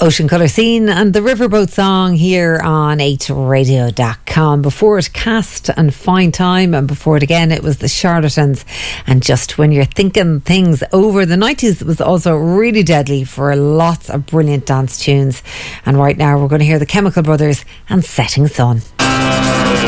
Ocean Colour Scene and the Riverboat Song here on 8radio.com. Before it, Cast and Fine Time, and before it again it was the Charlatans and Just When You're Thinking Things Over. The 90s was also really deadly for lots of brilliant dance tunes, and right now we're going to hear the Chemical Brothers and Setting Sun.